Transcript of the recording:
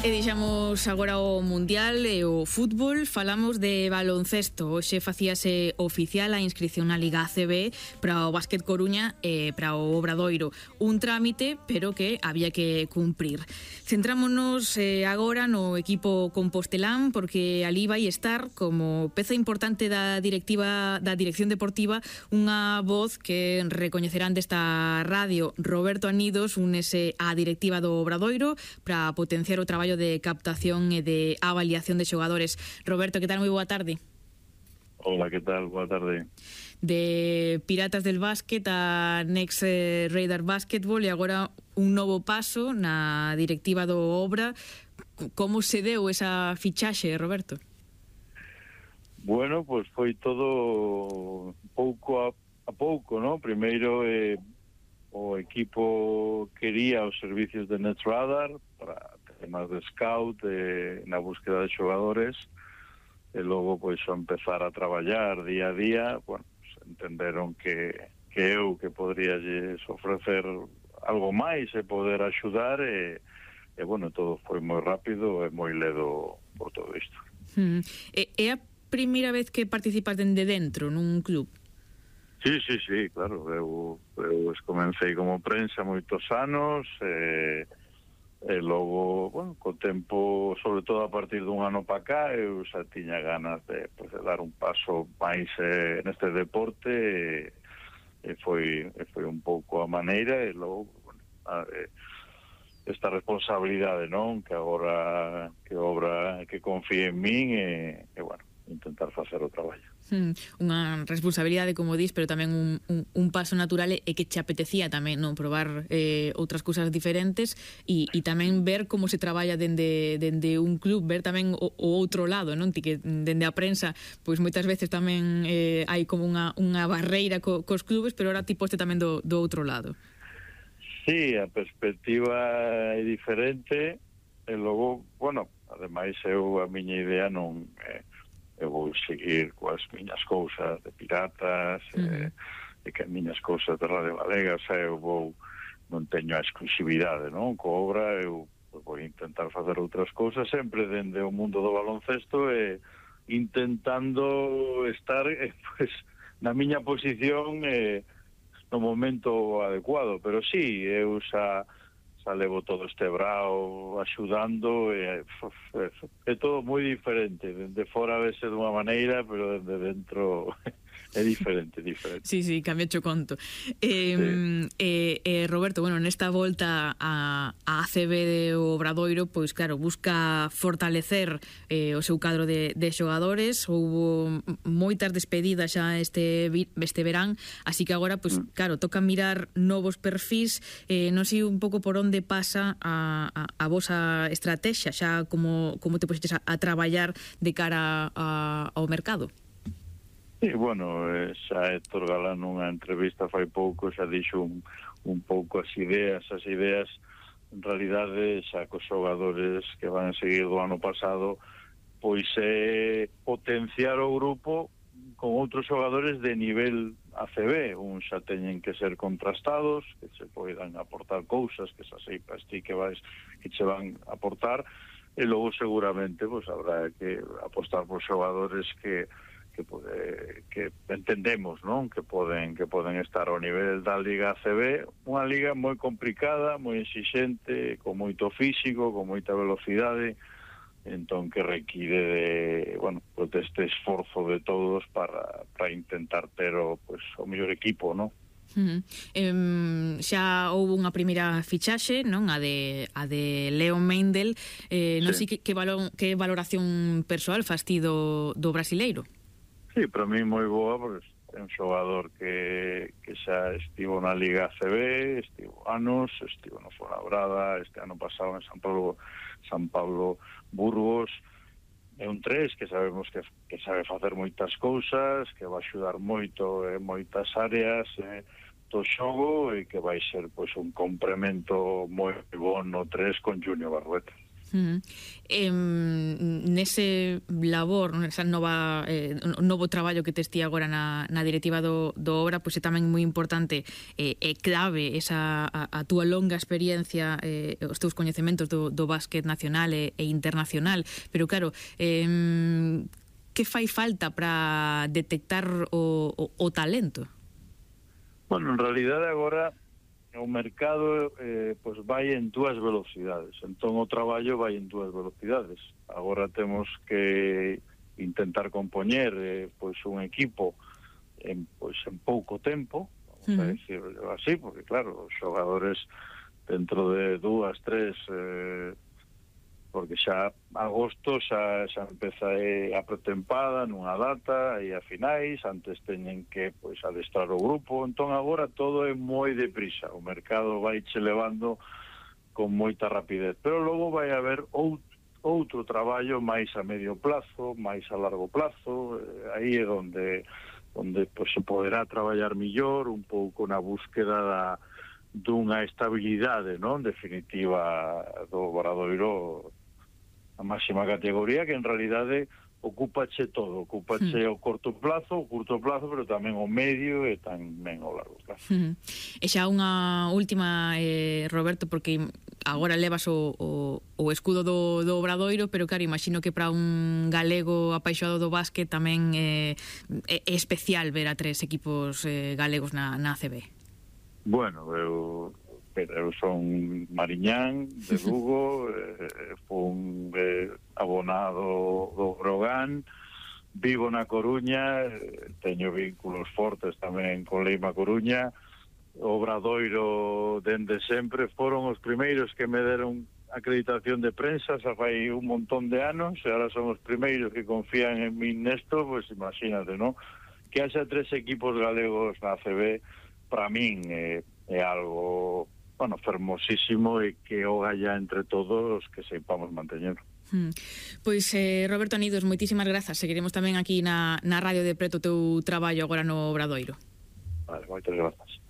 E deixamos agora o Mundial e o fútbol, falamos de baloncesto. Hoxe facíase oficial a inscripción na Liga ACB para o Básquet Coruña e para o Obradoiro. Un trámite, pero que había que cumprir. Centrámonos agora no equipo compostelán, porque ali vai estar como peza importante da dirección deportiva unha voz que recoñecerán desta radio. Roberto Anidos únese á directiva do Obradoiro para potenciar o traballo de captación e de avaliación de xogadores. Roberto, que tal? Moi boa tarde. Hola, que tal? Boa tarde. De Piratas del Básquet a Next Radar Basketball e agora un novo paso na directiva do Obra. Como se deu esa fichaxe, Roberto? Bueno, pues foi todo pouco a pouco, ¿no? Primeiro o equipo quería os servicios de Next Radar para temas de scout na búsqueda de xogadores e logo pois empezar a traballar día a día. Bueno, pues, entenderon que eu que podría ofrecer algo máis e poder axudar e bueno, todo foi moi rápido e moi ledo por todo isto. É a primeira vez que participas dende dentro nun club? Sí, claro, eu comecei como prensa moitos anos e logo, bueno, co tempo, sobre todo a partir dun ano para cá, eu xa tiña ganas de dar un paso máis neste deporte e foi un pouco a maneira e logo, bueno, esta responsabilidade, non? Que agora que Obra que confíe en min e bueno, intentar facer o traballo. Unha responsabilidade, como dis, pero tamén un paso natural e que te apetecía tamén, non, probar outras cousas diferentes e tamén ver como se traballa dende un club, ver tamén o outro lado, non? Ti que dende a prensa, pois moitas veces tamén hai como unha barreira cos clubes, pero ahora ti poste tamén do outro lado. Sí, a perspectiva é diferente e logo, bueno, ademais a miña idea non eu vou seguir coas miñas cousas de Piratas e que as miñas cousas de Radio Galega, o sea, non teño a exclusividade, non? Co Obra eu vou intentar facer outras cousas sempre dende o mundo do baloncesto e intentando estar pues, na miña posición no momento adecuado, pero sí, eu xa levo todo este brao axudando e é todo moi diferente, dende fora vese dunha maneira, pero dende dentro é diferente. Sí, cambia o conto. Roberto, bueno, nesta volta a ACB de Obradoiro, pois claro, busca fortalecer o seu cadro de xogadores. Houbo moitas despedidas xa este verán, así que agora, pois claro, toca mirar novos perfis. Non sei un pouco por onde pasa a vosa estrategia, xa como te puxetes a traballar de cara ao mercado. Sí, bueno, xa Héctor Galán nunha entrevista fai pouco xa dixo un pouco as ideas en realidade xa cos xogadores que van a seguir do ano pasado, pois é potenciar o grupo con outros xogadores de nivel ACB. Un xa teñen que ser contrastados, que se poidan aportar cousas que xa seipas ti que che van aportar, e logo seguramente pois habrá que apostar por xogadores que entendemos, non? Que poden estar ao nivel da Liga ACB, unha liga moi complicada, moi exixente, con moito físico, con moita velocidade, entón que require deste esforzo de todos para intentar ter o mellor equipo, non? Xa houve unha primeira fichaxe, non? A de Leo Mendel. Non sei que valoración persoal fas ti do brasileiro? Sí, para mí moi boa, porque é un xogador que xa estivo na Liga ACB, estivo anos, estivo no Fuenlabrada, este ano pasado en San Pablo Burgos. É un 3 que sabemos que sabe facer moitas cousas, que vai axudar moito en moitas áreas do xogo e que vai ser pois un complemento moi bon no 3 con Junior Barrueta. Nese labor, nesa novo traballo que tes ti agora na directiva do Obra, pois é tamén moi importante e clave a túa longa experiencia, os teus coñecementos do básquet nacional e internacional, pero claro, que fai falta para detectar o talento? Bueno, en realidade agora o mercado pois vai en dúas velocidades, entón o traballo vai en dúas velocidades. Agora temos que intentar compoñer pois un equipo en pouco tempo, vamos a decirlo así, porque claro, os xogadores dentro de 2, 3 porque xa agosto xa empeza a pretempada nunha data e a finais, antes teñen que pois adestrar o grupo, entón agora todo é moi deprisa, o mercado vai che levando con moita rapidez, pero logo vai haber outro traballo máis a medio plazo, máis a largo plazo, aí é onde pois se poderá traballar millor un pouco na búsqueda dunha estabilidade, non, definitiva do Obradoiro a máxima categoría, que en realidade ocúpache todo, ocúpache o curto plazo, pero tamén o medio e tamén o largo plazo. E xa unha última, Roberto, porque agora levas o escudo do Obradoiro, pero claro, imagino que para un galego apaixonado do básquet tamén é especial ver a 3 equipos galegos na ACB. Bueno, eu son mariñán de Lugo, fun abonado do Brogan, vivo na Coruña, teño vínculos fortes tamén con Leima Coruña. O Obradoiro dende sempre foron os primeiros que me deron acreditación de prensa, xa fai un montón de anos, e ahora son os primeiros que confían en min nesto, pois imagínate, non? Que haxa 3 equipos galegos na ACB, para min é algo fermosísimo e que o galla entre todos os que sepamos manteñer. Pois, Roberto Anidos, moitísimas grazas. Seguiremos tamén aquí na Radio de Preto o teu traballo agora no Obradoiro. Vale, moitas grazas.